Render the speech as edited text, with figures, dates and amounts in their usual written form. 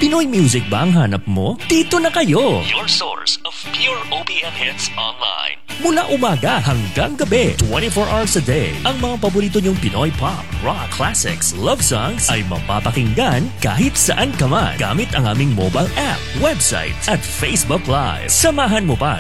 Pinoy music ba ang hanap mo? Dito na kayo! Your source of pure OPM hits online. Mula umaga hanggang gabi, 24 hours a day, ang mga paborito niyong Pinoy pop, rock, classics, love songs ay mapapakinggan kahit saan ka man gamit ang aming mobile app, website at Facebook Live. Samahan mo pa